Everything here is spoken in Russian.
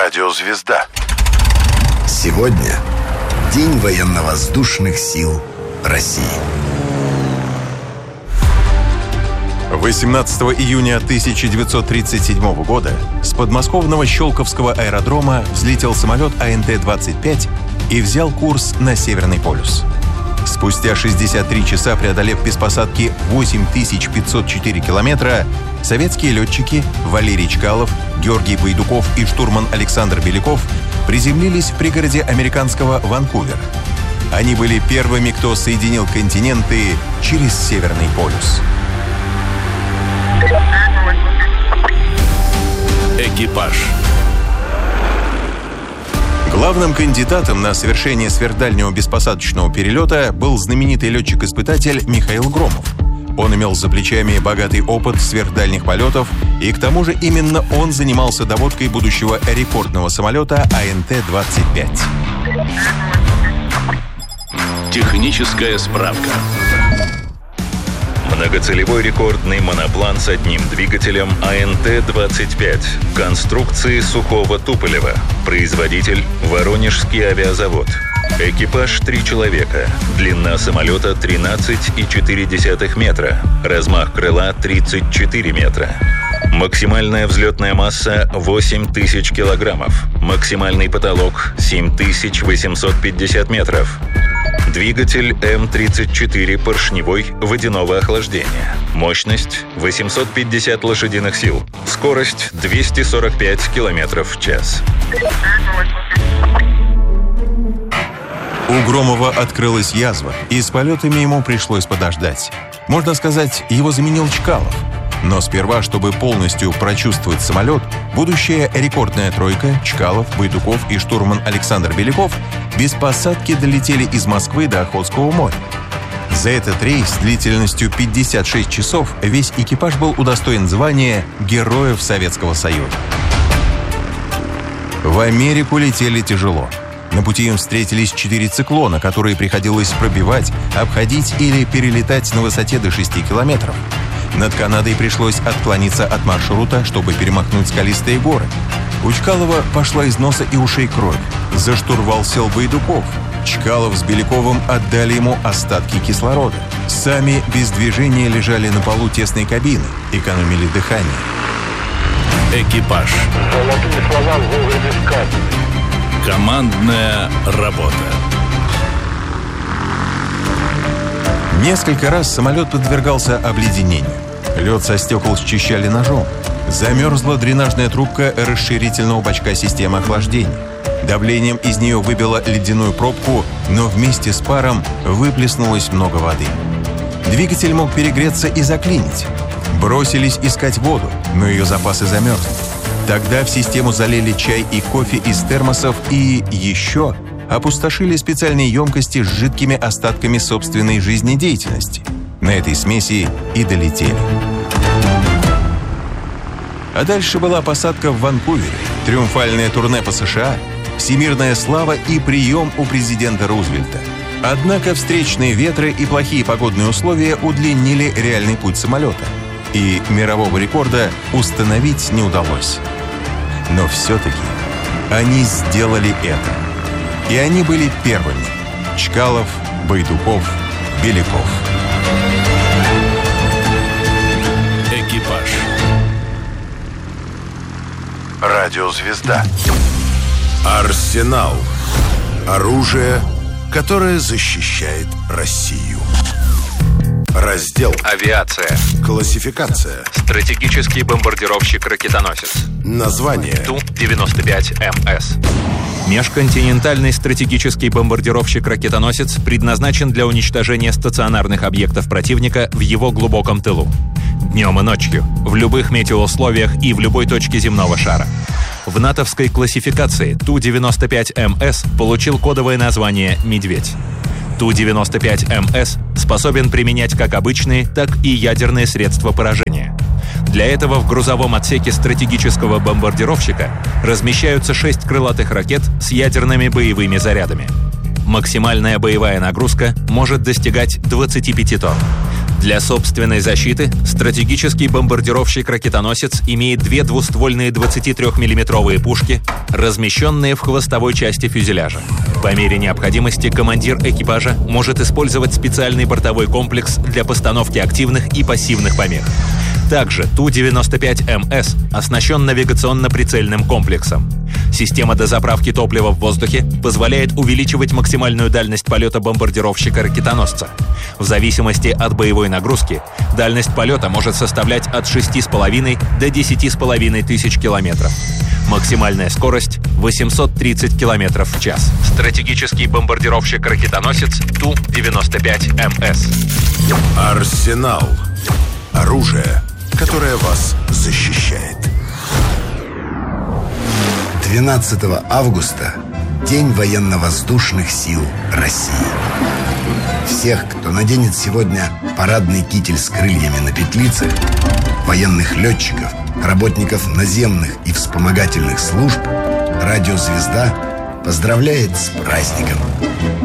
Радиозвезда. Сегодня День военно-воздушных сил России. 18 июня 1937 года с подмосковного Щелковского аэродрома взлетел самолет АНТ-25 и взял курс на Северный полюс. Спустя 63 часа, преодолев без посадки 8504 километра, советские летчики Валерий Чкалов, Георгий Байдуков и штурман Александр Беляков приземлились в пригороде американского Ванкувера. Они были первыми, кто соединил континенты через Северный полюс. Экипаж. Главным кандидатом на совершение сверхдальнего беспосадочного перелета был знаменитый летчик-испытатель Михаил Громов. Он имел за плечами богатый опыт сверхдальних полетов, и к тому же именно он занимался доводкой будущего рекордного самолета АНТ-25. Техническая справка. Многоцелевой рекордный моноплан с одним двигателем АНТ-25 конструкции Сухого Туполева. Производитель Воронежский авиазавод. Экипаж 3 человека. Длина самолета 13,4 метра. Размах крыла 34 метра. Максимальная взлетная масса 8000 килограммов. Максимальный потолок 7850 метров. Двигатель М-34 поршневой водяного охлаждения. Мощность 850 лошадиных сил. Скорость 245 километров в час. У Громова открылась язва, и с полетами ему пришлось подождать. Можно сказать, его заменил Чкалов. Но сперва, чтобы полностью прочувствовать самолет, будущая рекордная тройка Чкалов, Байдуков и штурман Александр Беляков без посадки долетели из Москвы до Охотского моря. За этот рейс длительностью 56 часов весь экипаж был удостоен звания Героев Советского Союза. В Америку летели тяжело. На пути им встретились 4 циклона, которые приходилось пробивать, обходить или перелетать на высоте до 6 километров. Над Канадой пришлось отклониться от маршрута, чтобы перемахнуть скалистые горы. У Чкалова пошла из носа и ушей кровь. За штурвал сел Байдуков. Чкалов с Беляковым отдали ему остатки кислорода. Сами без движения лежали на полу тесной кабины, экономили дыхание. Экипаж. Командная работа. Несколько раз самолет подвергался обледенению. Лед со стекол счищали ножом. Замерзла дренажная трубка расширительного бачка системы охлаждения. Давлением из нее выбило ледяную пробку, но вместе с паром выплеснулось много воды. Двигатель мог перегреться и заклинить. Бросились искать воду, но ее запасы замерзли. Тогда в систему залили чай и кофе из термосов и еще опустошили специальные емкости с жидкими остатками собственной жизнедеятельности. На этой смеси и долетели. А дальше была посадка в Ванкувере, триумфальное турне по США, всемирная слава и прием у президента Рузвельта. Однако встречные ветры и плохие погодные условия удлинили реальный путь самолета, и мирового рекорда установить не удалось. Но все-таки они сделали это. И они были первыми. Чкалов, Байдуков, Беляков. Экипаж. Радиозвезда. Арсенал. Оружие, которое защищает Россию. Раздел Авиация. Классификация. Стратегический бомбардировщик-ракетоносец. Название. Ту-95МС. Межконтинентальный стратегический бомбардировщик-ракетоносец предназначен для уничтожения стационарных объектов противника в его глубоком тылу. Днем и ночью, в любых метеоусловиях и в любой точке земного шара. В натовской классификации Ту-95МС получил кодовое название «Медведь». Ту-95МС способен применять как обычные, так и ядерные средства поражения. Для этого в грузовом отсеке стратегического бомбардировщика размещаются 6 крылатых ракет с ядерными боевыми зарядами. Максимальная боевая нагрузка может достигать 25 тонн. Для собственной защиты стратегический бомбардировщик-ракетоносец имеет две двуствольные 23-мм пушки, размещенные в хвостовой части фюзеляжа. По мере необходимости командир экипажа может использовать специальный бортовой комплекс для постановки активных и пассивных помех. Также Ту-95МС оснащен навигационно-прицельным комплексом. Система дозаправки топлива в воздухе позволяет увеличивать максимальную дальность полета бомбардировщика-ракетоносца. В зависимости от боевой нагрузки дальность полета может составлять от 6,5 до 10,5 тысяч километров. Максимальная скорость — 830 километров в час. Стратегический бомбардировщик-ракетоносец Ту-95МС. Арсенал. Оружие, которое вас защищает. 12 августа – День военно-воздушных сил России. Всех, кто наденет сегодня парадный китель с крыльями на петлицах, военных летчиков, работников наземных и вспомогательных служб, радио «Звезда» поздравляет с праздником.